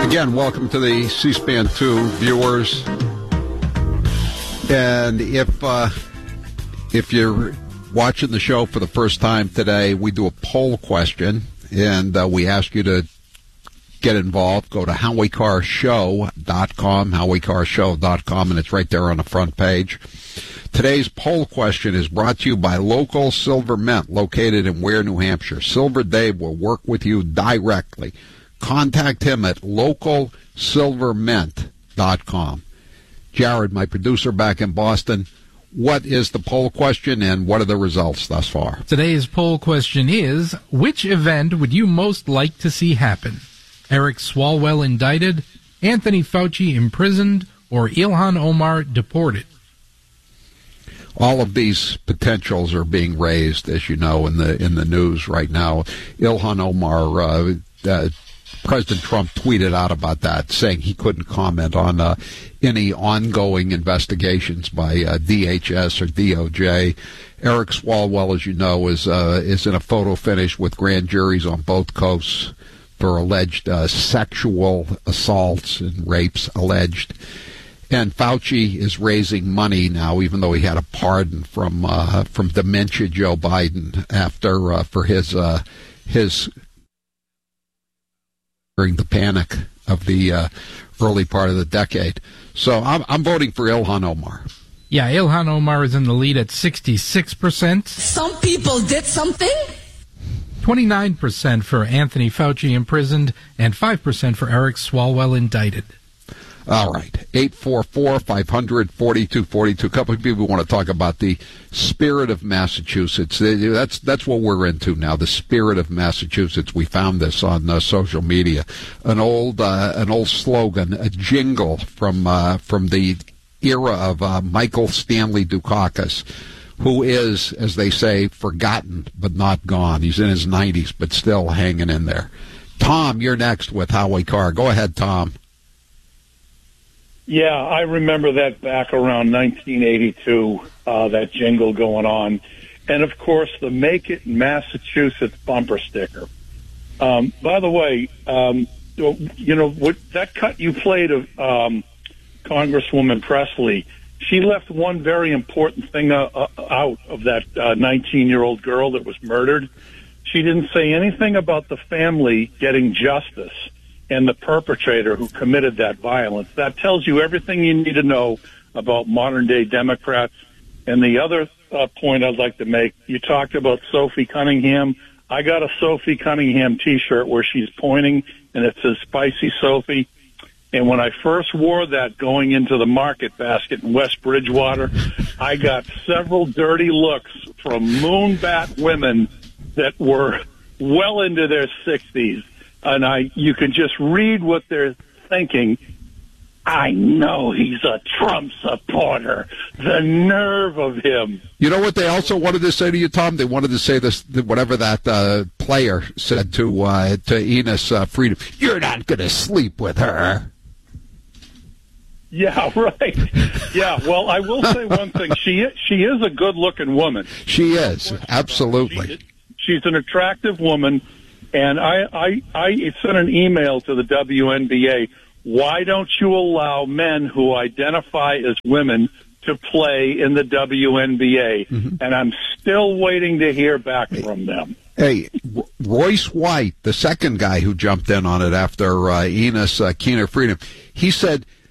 Again, welcome to the C-SPAN 2 viewers. And if you're watching the show for the first time today, we do a poll question, and we ask you to get involved. Go to HowieCarrShow.com, HowieCarrShow.com, and it's right there on the front page. Today's poll question is brought to you by Local Silver Mint, located in Ware, New Hampshire. Silver Dave will work with you directly. Contact him at localsilvermint.com. Jared, my producer back in Boston, what is the poll question and what are the results thus far? Today's poll question is, which event would you most like to see happen? Eric Swalwell indicted, Anthony Fauci imprisoned, or Ilhan Omar deported? All of these potentials are being raised, as you know, in the news right now. Ilhan Omar, President Trump tweeted out about that, saying he couldn't comment on any ongoing investigations by DHS or DOJ. Eric Swalwell, as you know, is in a photo finish with grand juries on both coasts for alleged sexual assaults and rapes alleged. And Fauci is raising money now, even though he had a pardon from dementia Joe Biden after for his during the panic of the early part of the decade. So I'm voting for Ilhan Omar. Yeah, Ilhan Omar is in the lead at 66%. Some people did something. 29% for Anthony Fauci imprisoned, and 5% for Eric Swalwell indicted. All right, 844-500-4242. A couple of people want to talk about the spirit of Massachusetts. That's what we're into now, the spirit of Massachusetts. We found this on social media. An old slogan, a jingle from the era of Michael Stanley Dukakis, who is, as they say, forgotten but not gone. He's in his 90s but still hanging in there. Tom, you're next with Howie Carr. Go ahead, Tom. Yeah, I remember that back around 1982, that jingle going on. And, of course, the Make It in Massachusetts bumper sticker. By the way, you know, that cut you played of Congresswoman Presley, she left one very important thing out of that 19-year-old girl that was murdered. She didn't say anything about the family getting justice and the perpetrator who committed that violence. That tells you everything you need to know about modern-day Democrats. And the other point I'd like to make, you talked about Sophie Cunningham. I got a Sophie Cunningham T-shirt where she's pointing, and it says Spicy Sophie. And when I first wore that going into the market basket in West Bridgewater, I got several dirty looks from moonbat women that were well into their 60s. And you can just read what they're thinking. I know he's a Trump supporter. The nerve of him. You know what they also wanted to say to you, Tom? They wanted to say this, whatever that player said to Enos Freedom. You're not going to sleep with her. Yeah, right. Yeah, well, I will say one thing. She is a good-looking woman. She is, absolutely. She's an attractive woman. And I sent an email to the WNBA. Why don't you allow men who identify as women to play in the WNBA? Mm-hmm. And I'm still waiting to hear back from them. Hey, Royce White, the second guy who jumped in on it after Enos Keener Freedom, he said